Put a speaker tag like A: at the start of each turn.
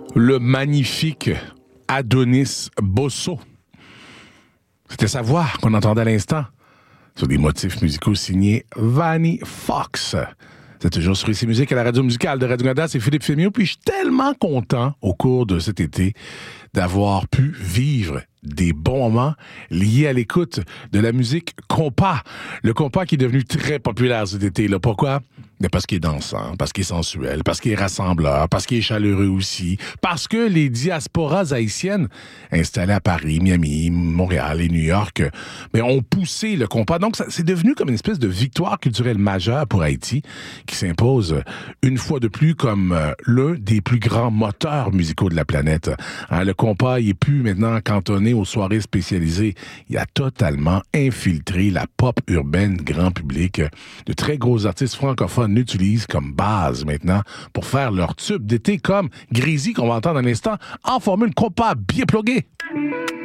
A: le magnifique Adonis Bosso. C'était sa voix qu'on entendait à l'instant sur des motifs musicaux signés Vanny Fox. C'est toujours sur ici Musique à la radio musicale de Radio-Canada, c'est Philippe Fémiot, puis je suis tellement content au cours de cet été d'avoir pu vivre des bons moments liés à l'écoute de la musique compas. Le compas qui est devenu très populaire cet été-là. Pourquoi? Mais parce qu'il est dansant, parce qu'il est sensuel, parce qu'il est rassembleur, parce qu'il est chaleureux aussi, parce que les diasporas haïtiennes installées à Paris, Miami, Montréal et New York ont poussé le compas. Donc, c'est devenu comme une espèce de victoire culturelle majeure pour Haïti qui s'impose une fois de plus comme l'un des plus grands moteurs musicaux de la planète. Le compas, il est plus maintenant cantonné aux soirées spécialisées. Il a totalement infiltré la pop urbaine grand public. De très gros artistes francophones l'utilisent comme base maintenant pour faire leur tube d'été comme Grézy qu'on va entendre un instant en formule compas bien pluguée.